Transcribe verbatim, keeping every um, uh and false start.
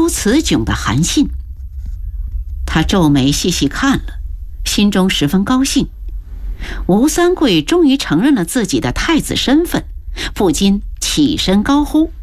朱慈炯的函信。他皱眉细细看了，心中十分高兴。吴三桂终于承认了自己的太子身份，不禁起身高呼：